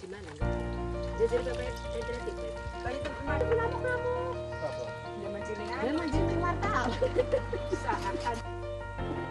gimana enggak ada. Jajar bebek federatif. Kalau itu kemarin kenapa kamu? Apa? Dia mancing warteg. Saat